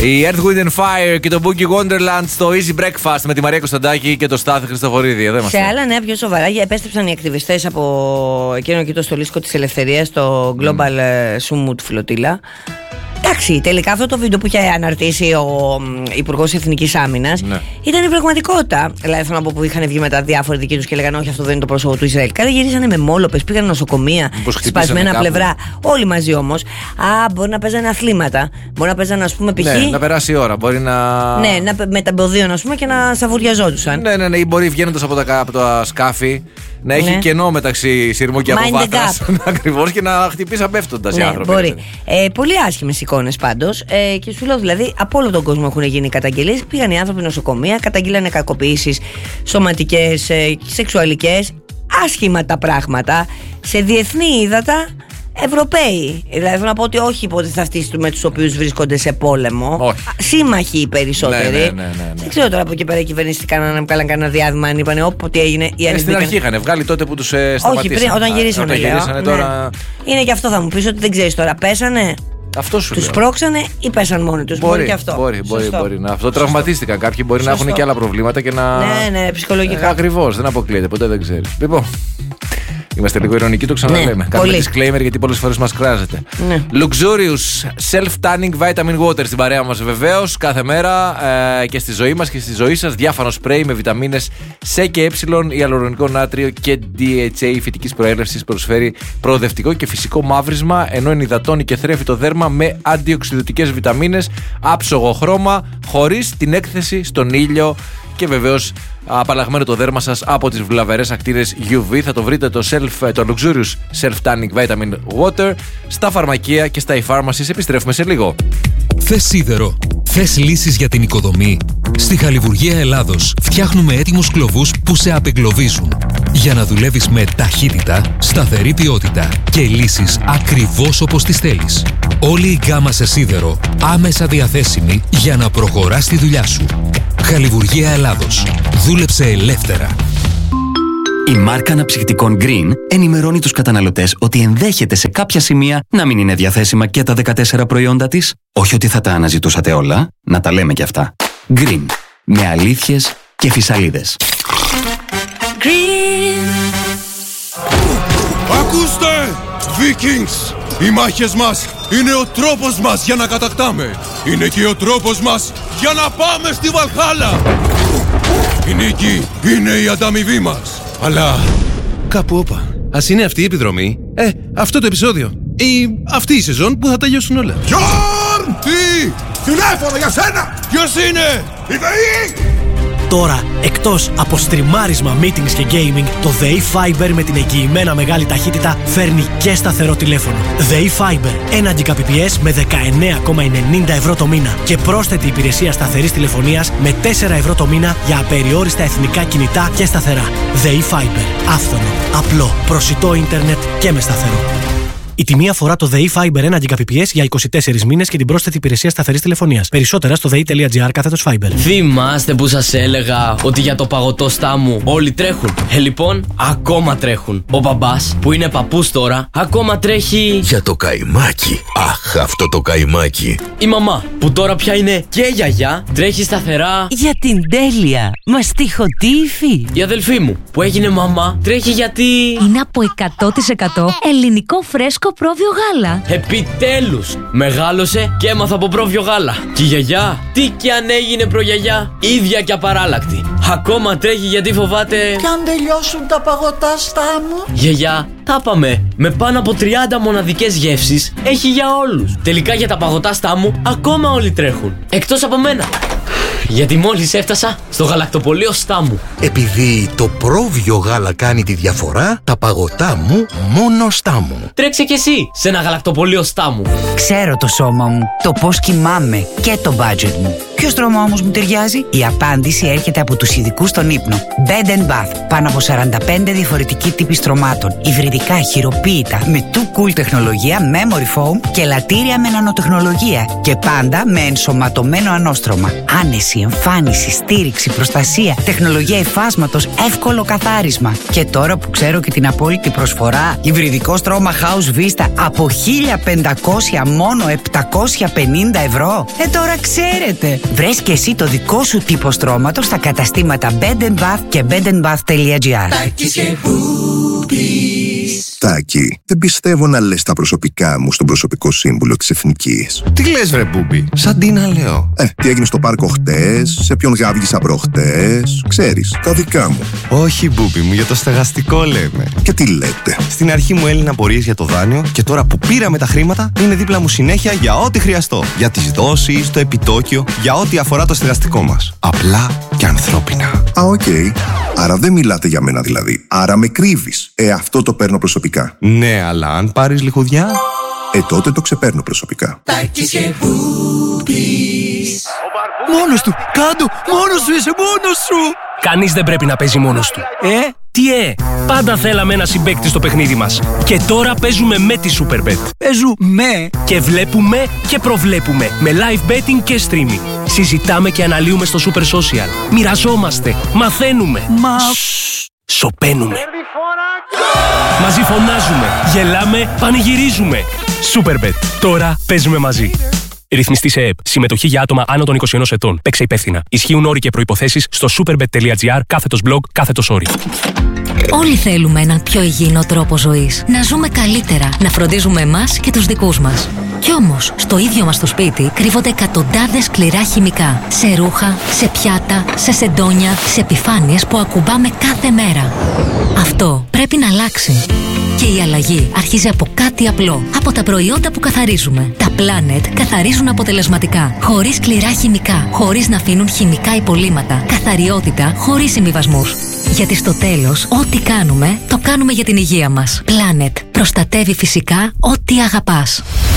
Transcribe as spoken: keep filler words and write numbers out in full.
Η Earth, Wind and Fire και το Boogie Wonderland στο Easy Breakfast με τη Μαρία Κωνσταντάκη και το Στάθη Χριστοφορίδη. Εδώ είμαστε. Σε άλλα νέα πιο σοβαρά, επέστρεψαν οι ακτιβιστές από εκείνο εκεί το στολίσκο της ελευθερίας, το Global mm. Summit Flotilla. Εντάξει, τελικά αυτό το βίντεο που είχε αναρτήσει ο Υπουργός Εθνικής Άμυνας, ναι, ήταν η πραγματικότητα. Δηλαδή, θέλω να πω που είχαν βγει μετά διάφοροι δικοί τους και λέγανε όχι, αυτό δεν είναι το πρόσωπο του Ισραήλ. Κάτι γυρίσανε με μόλοπες, πήγαν νοσοκομεία, σπασμένα πλευρά. Όλοι μαζί όμως. Α, μπορεί να παίζανε αθλήματα. Μπορεί να παίζανε, ας πούμε, π.χ. Ναι, να περάσει η ώρα. Μπορεί να. Ναι, να, με τα εμποδίων, ας πούμε, και να σαβουριαζόντουσαν. Ναι, ναι, ναι, ή μπορεί βγαίνοντας από τα, από τα σκάφη να έχει, ναι, κενό μεταξύ σειρμού και αποβάθρας. Ακριβώς, και να χτυπήσει πέφτοντας, ναι, οι άνθρωποι. Μπορεί. Ε, πολύ άσχημες εικόνες πάντως. Ε, και σου λέω δηλαδή, από όλο τον κόσμο έχουν γίνει καταγγελίες. Πήγαν οι άνθρωποι νοσοκομεία, καταγγείλανε κακοποιήσεις σωματικές, ε, σεξουαλικές. Άσχημα τα πράγματα. Σε διεθνή ύδατα. Ευρωπαίοι. Δηλαδή θέλω να πω ότι όχι υποτιθαυτοί με τους οποίους βρίσκονται σε πόλεμο. Όχι. Σύμμαχοι οι περισσότεροι. Ναι, ναι, ναι, ναι. Δεν ξέρω τώρα από εκεί πέρα οι κυβερνήσεις κάνανε κανένα διάδημα, αν είπανε όποτε έγινε. Ε, στην αρχή είχαν βγάλει τότε που τους ε, σταματήσαν. Όχι, πριν, όταν γυρίσανε. Όταν γυρίσανε τώρα. Ναι. Είναι και αυτό, θα μου πεις ότι δεν ξέρεις τώρα. Πέσανε. Αυτό σου τους πρόξανε ή πέσαν μόνοι τους. Μπορεί, μπορεί και αυτό. Μπορεί, μπορεί, μπορεί να. Αυτό τραυματίστηκαν. Κάποιοι μπορεί Σωστό. να έχουν και άλλα προβλήματα και να. Ναι, ναι, ψυχολογικά. Ε, ακριβώς, δεν αποκλείεται, ποτέ δεν ξέρει. Λοιπόν. Είμαστε λίγο ειρωνικοί, το ξαναλέμε. Ναι, κάνουμε disclaimer γιατί πολλές φορές μας κράζεται. Ναι. Luxurious Self-Tanning Vitamin Water στην παρέα μας βεβαίως κάθε μέρα ε, και στη ζωή μας και στη ζωή σας. Διάφανο σπρέι με βιταμίνες C και Ε, υαλουρονικό νάτριο και ντι έιτς έι φυτικής προέλευσης, προσφέρει προοδευτικό και φυσικό μαύρισμα, ενώ ενυδατώνει και θρέφει το δέρμα με αντιοξυδοτικές βιταμίνες, άψογο χρώμα, χωρίς την έκθεση στον ήλιο. Και βεβαίως απαλλαγμένο το δέρμα σας από τις βλαβερές ακτίνες γιου βι. Θα το βρείτε το, self, το Luxurious Self-Tanning Vitamin Water στα φαρμακεία και στα e-pharmacies. Επιστρέφουμε σε λίγο. Θες σίδερο? Θες λύσεις για την οικοδομή? Στη Χαλιβουργία Ελλάδος φτιάχνουμε έτοιμους κλωβούς που σε απεγκλωβίζουν για να δουλεύεις με ταχύτητα, σταθερή ποιότητα και λύσεις ακριβώς όπως τις θέλεις. Όλη η γκάμα σε σίδερο άμεσα διαθέσιμη για να προχωράς τη δουλειά σου. Χαλιβουργία Ελλάδος. Δούλεψε ελεύθερα. Η μάρκα αναψυκτικών Green ενημερώνει τους καταναλωτές ότι ενδέχεται σε κάποια σημεία να μην είναι διαθέσιμα και τα δεκατέσσερα προϊόντα της. Όχι ότι θα τα αναζητούσατε όλα, να τα λέμε κι αυτά. Green. Με αλήθειες και φυσαλίδες. Green. Ακούστε! Vikings! Οι μάχες μας είναι ο τρόπος μας για να κατακτάμε. Είναι και ο τρόπος μας για να πάμε στη Βαλχάλα. Η νίκη είναι η ανταμοιβή μας. Αλλά κάπου όπα. Ας είναι αυτή η επιδρομή, ε, αυτό το επεισόδιο ή αυτή η σεζόν που θα τελειώσουν όλα. Γιόρν! Τι! Τηλέφωνο για σένα! Ποιος είναι? Η ΔΕΗ! Τώρα, εκτός από στριμάρισμα, meetings και gaming, το ΔΕΗ Fiber με την εγγυημένα μεγάλη ταχύτητα φέρνει και σταθερό τηλέφωνο. ΔΕΗ Fiber, ένα Gbps με δεκαεννέα κόμμα ενενήντα ευρώ το μήνα και πρόσθετη υπηρεσία σταθερής τηλεφωνίας με τέσσερα ευρώ το μήνα για απεριόριστα εθνικά κινητά και σταθερά. ΔΕΗ Fiber, άφθονο, απλό, προσιτό ίντερνετ και με σταθερό. Η τιμή αφορά το ΔΕΗ Fiber ένα Gbps για είκοσι τέσσερις μήνες και την πρόσθετη υπηρεσία σταθερής τηλεφωνίας. Περισσότερα στο δei.gr κάθετος Fiber. Θυμάστε που σας έλεγα ότι για το παγωτό στάμου όλοι τρέχουν? Ε, λοιπόν, ακόμα τρέχουν. Ο μπαμπάς, που είναι παππούς τώρα, ακόμα τρέχει. Για το καϊμάκι. Αχ, αυτό το καϊμάκι. Η μαμά, που τώρα πια είναι και γιαγιά, τρέχει σταθερά. Για την τέλεια. Μαστιχοτήφη. Η αδελφή μου, που έγινε μαμά, τρέχει γιατί. Είναι από εκατό τοις εκατό ελληνικό φρέσκο πρόβιο γάλα. Επιτέλους! Μεγάλωσε και έμαθα από πρόβιο γάλα. Και η γιαγιά, τι κι αν έγινε προγιαγιά, ίδια και απαράλλακτη. Ακόμα τρέχει γιατί φοβάται. Κι αν τελειώσουν τα παγωτά στάμου. Γιαγιά, τα πάμε. Με πάνω από τριάντα μοναδικές γεύσεις έχει για όλους. Τελικά για τα παγωτά στάμου ακόμα όλοι τρέχουν. Εκτός από μένα. Γιατί μόλις έφτασα στο γαλακτοπωλείο Στάμου. Επειδή το πρόβιο γάλα κάνει τη διαφορά, τα παγωτά μου μόνο Στάμου. Τρέξε κι εσύ σε ένα γαλακτοπωλείο Στάμου. Ξέρω το σώμα μου, το πώς κοιμάμαι και το budget μου. Ποιος στρώμα όμως μου ταιριάζει? Η απάντηση έρχεται από τους ειδικούς στον ύπνο. Bed and Bath. Πάνω από σαράντα πέντε διαφορετικοί τύποι στρωμάτων. Υβριδικά, χειροποίητα, με too cool τεχνολογία, memory foam και λατήρια με νανοτεχνολογία. Και πάντα με ενσωματωμένο ανώστρωμα. Άνεση, εμφάνιση, στήριξη, προστασία, τεχνολογία υφάσματος, εύκολο καθάρισμα. Και τώρα που ξέρω και την απόλυτη προσφορά, υβριδικό στρώμα House Vista από χίλια πεντακόσια μόνο επτακόσια πενήντα ευρώ. Ε, τώρα ξέρετε. Βρες και εσύ το δικό σου τύπο στρώματος στα καταστήματα Bed and Bath και bed and bath dot gr. Τάκη, δεν πιστεύω να λες τα προσωπικά μου στον προσωπικό σύμβουλο της Εθνικής. Τι λες βρε Μπούμπι, σαν τι να λέω. Ε, τι έγινε στο πάρκο χτες, σε ποιον γάβγισα προχτές, ξέρεις, τα δικά μου. Όχι Μπούμπι μου, για το στεγαστικό λέμε. Και τι λέτε. Στην αρχή μου έλυναν απορίες για το δάνειο και τώρα που πήραμε τα χρήματα είναι δίπλα μου συνέχεια για ό,τι χρειαστώ. Για τις δόσεις, το επιτόκιο, για ό,τι αφορά το στεγαστικό μας. Απλά και ανθρώπινα. Α, οκ. Okay. Άρα δεν μιλάτε για μένα δηλαδή. Άρα με κρύβεις. Ε, αυτό το παίρνω προσωπικά. Ναι, αλλά αν πάρεις λιχουδιά... Ε, τότε το ξεπαίρνω προσωπικά. Μόνος του! Κάντο! Μόνος σου είσαι! Μόνος σου! Κανείς δεν πρέπει να παίζει μόνος του. Ε, τι ε! Πάντα θέλαμε ένα συμπαίκτη στο παιχνίδι μας. Και τώρα παίζουμε με τη Superbet. Παίζουμε! Και βλέπουμε και προβλέπουμε. Με live betting και streaming. Συζητάμε και αναλύουμε στο Super Social. Μοιραζόμαστε. Μαθαίνουμε. Μα... Σωπαίνουμε. Μαζί φωνάζουμε. Γελάμε. Πανηγυρίζουμε. Superbet. Τώρα παίζουμε μαζί. Ρυθμιστή σε ΕΕΠ. Συμμετοχή για άτομα άνω των είκοσι ενός ετών. Παίξε υπεύθυνα. Ισχύουν όροι και προϋποθέσεις στο superbet.gr κάθετος blog κάθετος όροι. Όλοι θέλουμε έναν πιο υγιεινό τρόπο ζωής. Να ζούμε καλύτερα. Να φροντίζουμε εμάς και τους δικούς μας. Κι όμως, στο ίδιο μας το σπίτι κρύβονται εκατοντάδες σκληρά χημικά. Σε ρούχα, σε πιάτα, σε σεντόνια, σε επιφάνειες που ακουμπάμε κάθε μέρα. Αυτό πρέπει να αλλάξει. Και η αλλαγή αρχίζει από κάτι απλό. Από τα προϊόντα που καθαρίζουμε. Τα Planet καθαρίζουν αποτελεσματικά. Χωρίς σκληρά χημικά. Χωρίς να αφήνουν χημικά υπολείμματα. Καθαριότητα χωρίς συμβιβασμούς. Γιατί στο τέλος, ό,τι κάνουμε, το κάνουμε για την υγεία μας. Planet. Προστατεύει φυσικά ό,τι αγαπάς.